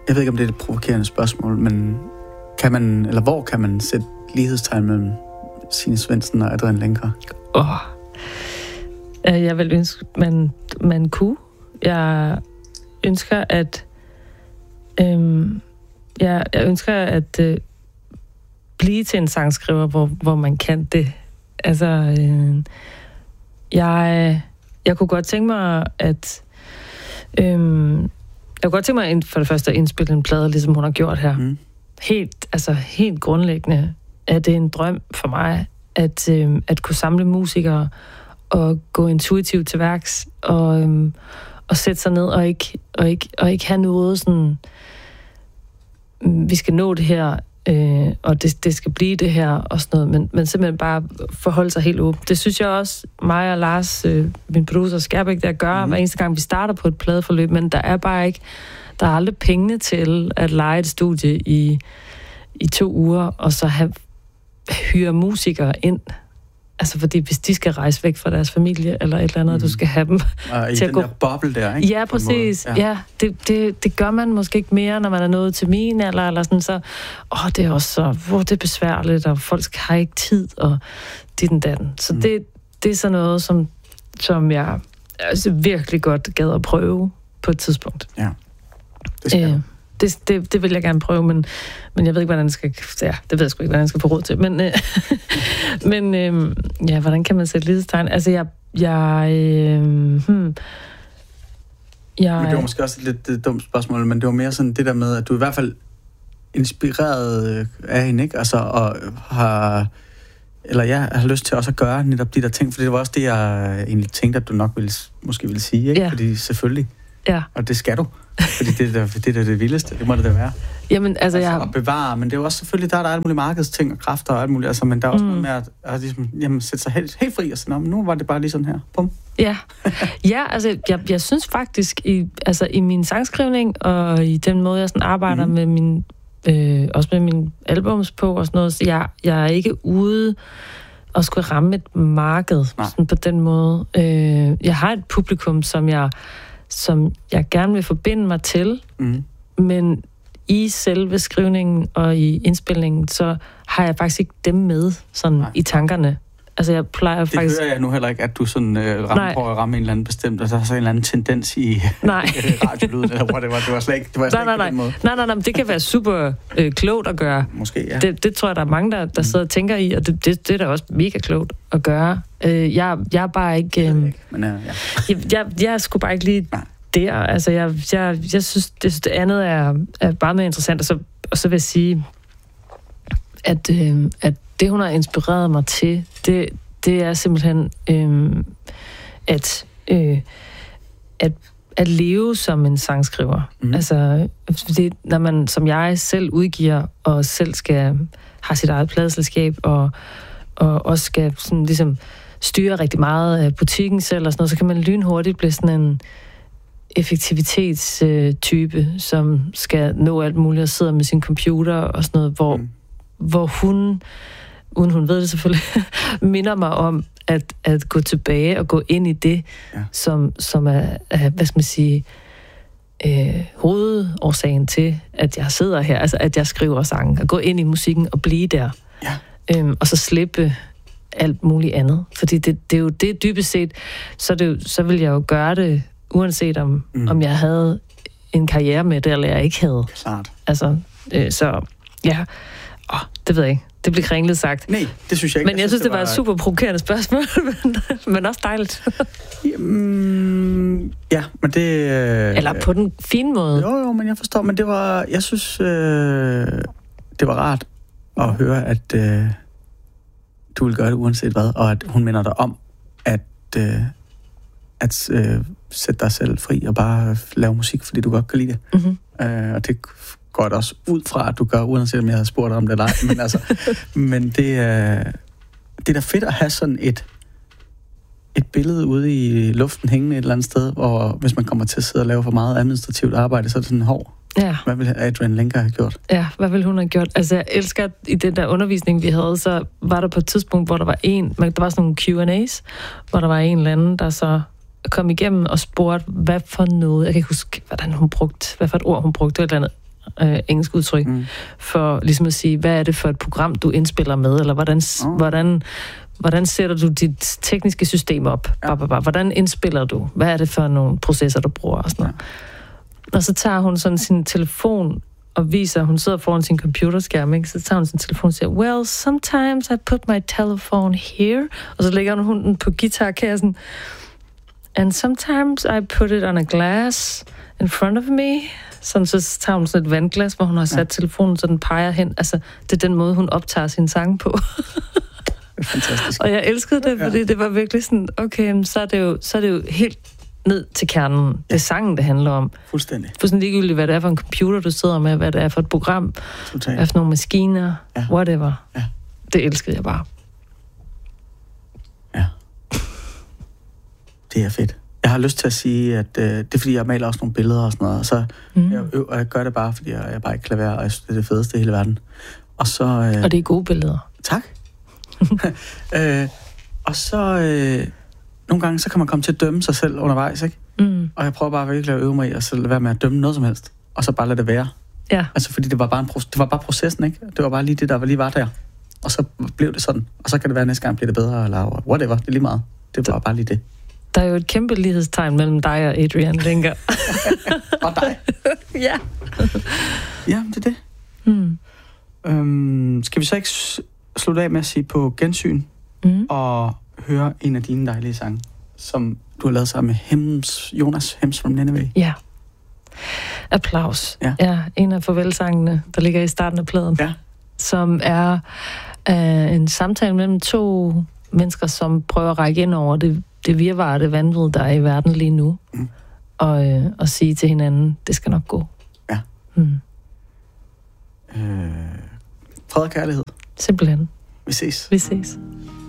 Jeg ved ikke, om det er et provokerende spørgsmål, men kan man, eller hvor kan man sætte lighedstegn mellem Signe Svendsen og Adrian Lenker? Jeg vil ønske, man kunne. Jeg ønsker, at jeg ønsker at blive til en sangskriver, hvor man kan det. Altså, jeg kunne godt tænke mig at jeg kunne godt tænke mig for det første at indspille en plade, ligesom hun har gjort her. Mm. Helt grundlæggende er det en drøm for mig at kunne samle musikere og gå intuitivt til værks og sætte sig ned og ikke have noget sådan, vi skal nå det her, og det skal blive det her og sådan noget, men simpelthen bare forholde sig helt åbent. Det synes jeg også, mig og Lars, min producer Skærbæk, der gør hver eneste gang, vi starter på et pladeforløb, men der er aldrig pengene til at leje et studie i 2 uger, og så hyre musikere ind. Altså, fordi hvis de skal rejse væk fra deres familie, eller et eller andet, du skal have dem til at gå... I den der boble der, ikke? Ja, præcis. Ja, det gør man måske ikke mere, når man er nået til min alder, eller sådan, så... det er også så... det er besværligt, og folk har ikke tid, og dit og datten. Så det er sådan noget, som jeg virkelig godt gad at prøve på et tidspunkt. Ja, det skal du. Det vil jeg gerne prøve, men jeg ved ikke, hvordan det skal... Ja, det ved jeg sgu ikke, hvordan jeg skal få råd til. Men hvordan kan man sætte lighedstegn? Altså, Men det var måske også et lidt dumt spørgsmål, men det var mere sådan det der med, at du i hvert fald inspireret af hende, ikke? Altså, og har lyst til også at gøre netop de der ting, for det var også det, jeg egentlig tænkte, at du nok måske ville sige, ikke? Ja. Fordi selvfølgelig. Ja. Og det skal du. Fordi det er det vildeste. Det må det da være. Jamen, altså at bevare. Men det er jo også selvfølgelig, der er alle mulige markedsting og kræfter og alt muligt. Altså, men der er også noget med at ligesom, sætte sig helt fri og sige, nu var det bare lige sådan her. Bum. Ja. Ja, altså, jeg synes faktisk, i min sangskrivning og i den måde, jeg sådan arbejder med min... også med mine albums på og sådan noget, så jeg er ikke ude og skulle ramme et marked sådan på den måde. Jeg har et publikum, som jeg gerne vil forbinde mig til, men i selve skrivningen og i indspilningen, så har jeg faktisk ikke dem med sådan i tankerne. Altså, jeg plejer faktisk... Det hører jeg nu heller ikke, at du sådan prøver at ramme en eller anden bestemt, altså så en eller anden tendens i radiolyden, eller whatever. Det var slet ikke på den måde. Nej, men det kan være super klogt at gøre. Måske, ja. Det tror jeg, der er mange, der sidder og tænker i, og det er da også mega klogt at gøre. Jeg er bare ikke... Jeg er sgu bare ikke lige... Der, altså jeg synes det andet er bare mere interessant, og så vil jeg sige, at det hun har inspireret mig til, det er simpelthen at leve som en sangskriver. Altså fordi når man som jeg selv udgiver og selv skal have sit eget pladeselskab og også skal sådan ligesom styre rigtig meget af butikken selv og sådan noget, så kan man lynhurtigt blive sådan en effektivitetstype, som skal nå alt muligt og sidder med sin computer og sådan noget, hvor hun, uden hun ved det selvfølgelig, minder mig om at gå tilbage og gå ind i det, som er, hvad skal man sige, hovedårsagen til, at jeg sidder her, altså at jeg skriver sange, at gå ind i musikken og blive der. Ja. Og så slippe alt muligt andet. Fordi det er jo det dybest set, så vil jeg jo gøre det uanset om jeg havde en karriere med det, eller jeg ikke havde. Klart. Altså, så ja. Det ved jeg ikke. Det blev kringlet sagt. Nej, det synes jeg ikke. Men jeg synes, det var et super provokerende spørgsmål, men også dejligt. Ja, men det... Eller på den fine måde. Jo, men jeg forstår. Men det var... Jeg synes, det var rart at høre, at du vil gøre det uanset hvad, og at hun minder dig om, at sætte dig selv fri og bare lave musik, fordi du godt kan lide det. Og det går det også ud fra, at du gør, uanset om jeg havde spurgt om det eller ej. Men, altså, men det er da fedt at have sådan et billede ude i luften hængende et eller andet sted, hvor hvis man kommer til at sidde og lave for meget administrativt arbejde, så er det sådan hård. Ja. Hvad ville Adrian Lenker have gjort? Ja, hvad ville hun have gjort? Altså, jeg elsker, i den der undervisning, vi havde, så var der på et tidspunkt, hvor der var der var sådan nogle Q&A's, hvor der var en eller anden, der så kom igennem og spurgte, hvad for noget, jeg kan ikke huske, hvad for et ord hun brugte, eller andet. engelsk udtryk, for ligesom at sige, hvad er det for et program, du indspiller med, eller hvordan sætter du dit tekniske system op? Ja. Hvordan indspiller du? Hvad er det for nogle processer, du bruger? Og sådan noget. Og så tager hun sådan sin telefon og viser, hun sidder foran sin computerskærm, ikke? Så tager hun sin telefon og siger, well, sometimes I put my telephone here, og så lægger hun den på guitarkassen, and sometimes I put it on a glass in front of me. Sådan, så tager hun sådan et vandglas, hvor hun har sat telefonen, så den peger hen. Altså, det er den måde, hun optager sin sang på. Fantastisk. Og jeg elskede det, fordi det var virkelig sådan, okay, så er det jo helt ned til kernen. Det er sangen, det handler om. Fuldstændig. Fuldstændig ligegyldigt, hvad det er for en computer, du sidder med, hvad det er for et program, hvad for nogle maskiner, whatever. Ja. Det elskede jeg bare. Ja. Det er fedt. Jeg har lyst til at sige, at det er fordi, jeg maler også nogle billeder og sådan noget, og så jeg gør det bare, fordi jeg bare ikke klaver, og jeg synes, det er det fedeste i hele verden. Og så... og det er gode billeder. Tak. Og så... nogle gange, så kan man komme til at dømme sig selv undervejs, ikke? Og jeg prøver bare virkelig at øve mig i at lade være med at dømme noget som helst, og så bare lade det være. Ja. Altså, fordi det var bare processen, ikke? Det var bare lige det, der lige var der. Og så blev det sådan. Og så kan det være, at næste gang bliver det bedre, eller whatever. Det er lige meget. Det var bare lige det. Der er jo et kæmpe lighedstegn mellem dig og Adrian Lenker. Og dig. Ja. Ja, det er det. Skal vi så ikke slutte af med at sige på gensyn og høre en af dine dejlige sange, som du har lavet sammen med Jonas Hems from Nineveh? Ja. Applaus. Ja, en af farvelsangene, der ligger i starten af pladen. Ja. Som er en samtale mellem to mennesker, som prøver at række ind over det virvare, det vanvid, der er i verden lige nu. Og sige til hinanden, det skal nok gå. Ja. Fred og kærlighed. Simpelthen. Vi ses. Vi ses.